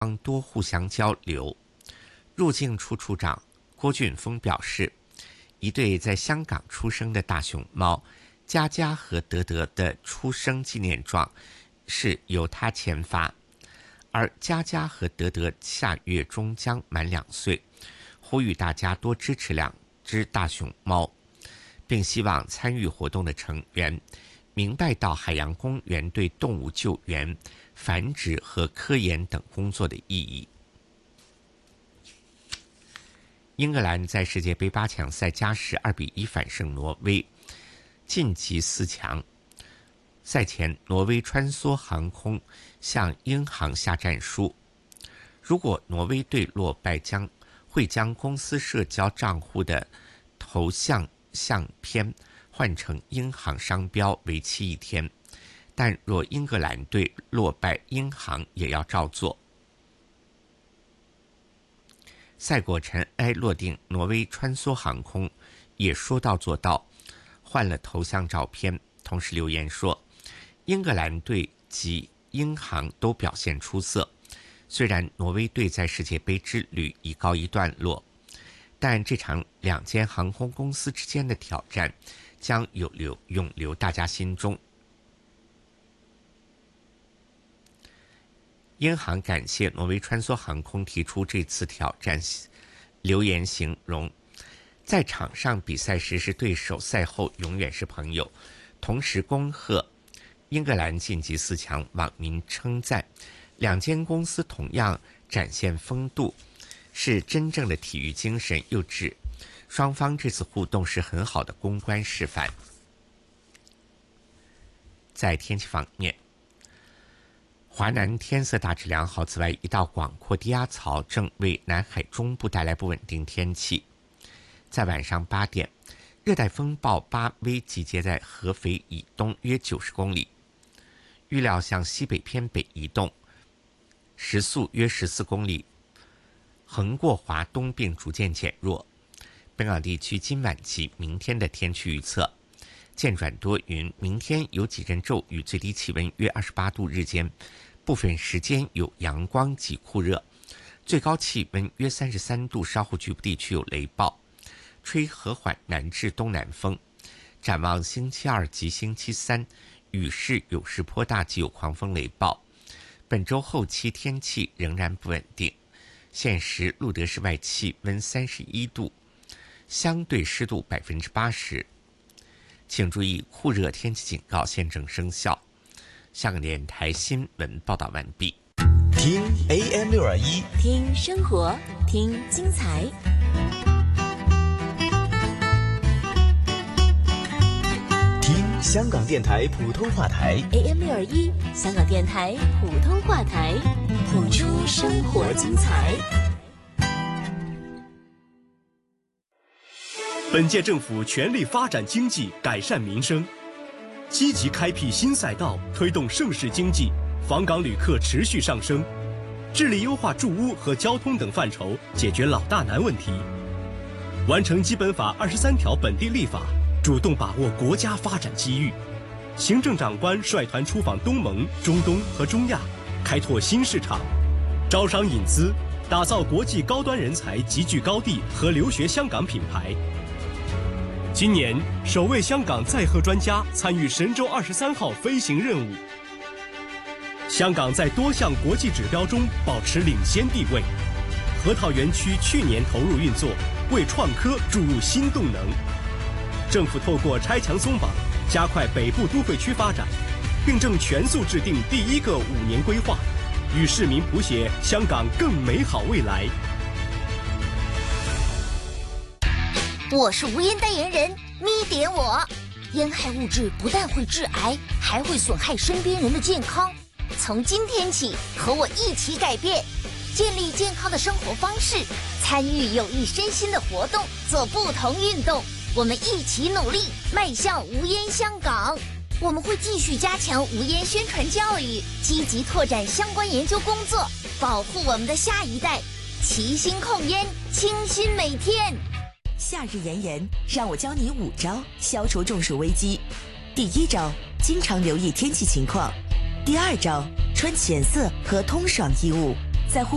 多互相交流。入境处处长郭俊峰表示，一对在香港出生的大熊猫佳佳和德德的出生纪念状是由他签发，而佳佳和德德下月中将满2岁，呼吁大家多支持2只大熊猫，并希望参与活动的成员明白到海洋公园对动物救援、繁殖和科研等工作的意义。英格兰在世界杯8强赛加时2比1反胜挪威，晋级4强。赛前，挪威穿梭航空向英航下战书，如果挪威队落败，会将公司社交账户的头像相片换成英航商标，为期1天。但若英格兰队落败，英航也要照做。赛果尘埃落定，挪威穿梭航空也说到做到，换了头像照片，同时留言说，英格兰队及英航都表现出色。虽然挪威队在世界杯之旅已告一段落，但这场2间航空公司之间的挑战将永留大家心中。英航感谢挪威穿梭航空提出这次挑战，留言形容在场上比赛时是对手，赛后永远是朋友，同时恭贺英格兰晋级4强，网民称赞2间公司同样展现风度，是真正的体育精神，又指双方这次互动是很好的公关示范。在天气方面，华南天色大致良好，此外一道广阔低压槽正为南海中部带来不稳定天气。在晚上8点，热带风暴巴威集结在合肥以东约90公里，预料向西北偏北移动，时速约14公里，横过华东并逐渐减弱。本港地区今晚及明天的天气预测：渐转多云，明天有几阵骤雨，最低气温约28度，日间部分时间有阳光及酷热，最高气温约33度，稍后局部地区有雷暴，吹和缓南至东南风。展望星期2及星期3，雨势有时颇大，及有狂风雷暴。本周后期天气仍然不稳定。现时路德市外气温31度，相对湿度80%。请注意，酷热天气警告现正生效。香港电台新闻报道完毕。 听 AM621， 听生活，听精彩。 听香港电台普通话台 AM621，香港电台普通话台，谱出生活精彩。 本届政府全力发展经济，改善民生，积极开辟新赛道，推动盛世经济，访港旅客持续上升，致力优化住屋和交通等范畴，解决老大难问题，完成基本法23条本地立法，主动把握国家发展机遇。行政长官率团出访东盟、中东和中亚，开拓新市场，招商引资，打造国际高端人才集聚高地和留学香港品牌。今年首位香港载荷专家参与神舟23号飞行任务。香港在多项国际指标中保持领先地位。河套园区去年投入运作，为创科注入新动能。政府透过拆墙松绑，加快北部都会区发展，并正全速制定第1个5年规划，与市民谱写香港更美好未来。 我是无烟代言人咪点我。烟害物质不但会致癌，还会损害身边人的健康。从今天起，和我一起改变，建立健康的生活方式，参与有益身心的活动，做不同运动。我们一起努力，迈向无烟香港。我们会继续加强无烟宣传教育，积极拓展相关研究工作，保护我们的下一代。齐心控烟，清新每天。 夏日炎炎，让我教你5招消除中暑危机。第1招，经常留意天气情况。第2招，穿浅色和通爽衣物，在户